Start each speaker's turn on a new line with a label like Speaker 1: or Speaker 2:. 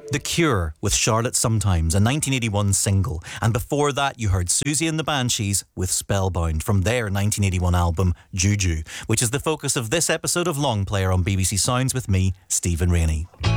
Speaker 1: The Cure with Charlotte Sometimes, a 1981 single. And before that, you heard Susie and the Banshees with Spellbound from their 1981 album Juju, which is the focus of this episode of Long Player on BBC Sounds with me, Stephen Rainey.